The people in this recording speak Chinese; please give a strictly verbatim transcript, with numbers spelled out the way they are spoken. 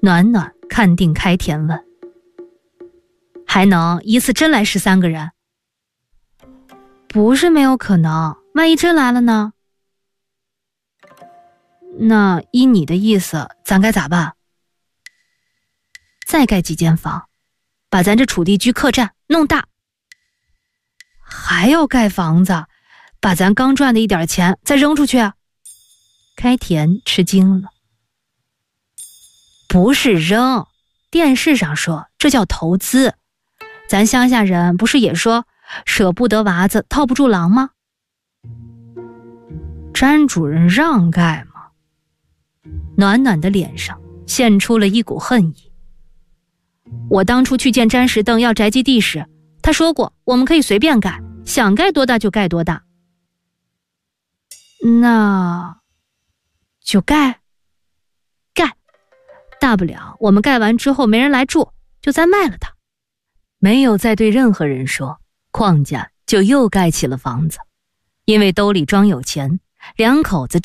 暖暖看定开田问：还能一次真来十三个人？不是没有可能，万一真来了呢？那依你的意思，咱该咋办？再盖几间房，把咱这楚地居客栈弄大。还要盖房子，把咱刚赚的一点钱再扔出去啊？开田吃惊了。不是扔，电视上说这叫投资。咱乡下人不是也说舍不得娃子套不住狼吗？詹主任让盖吗？暖暖的脸上现出了一股恨意。我当初去见詹石邓要宅基地时，他说过我们可以随便盖，想盖多大就盖多大。那就盖盖，大不了我们盖完之后没人来住，就再卖了它。没有再对任何人说，邝家就又盖起了房子。因为兜里装有钱，两口子